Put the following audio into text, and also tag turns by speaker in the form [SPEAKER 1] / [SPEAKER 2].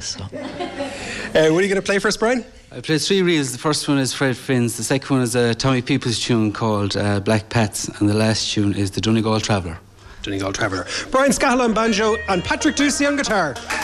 [SPEAKER 1] So.
[SPEAKER 2] What are you going to play for us, Brian?
[SPEAKER 3] I played 3 reels. The first one is Fred Finn's, the second one is a Tommy Peoples tune called Black Pats, and the last tune is the Donegal Traveller.
[SPEAKER 2] Donegal Traveller. Brian Scahill on banjo and Patrick Ducey on guitar.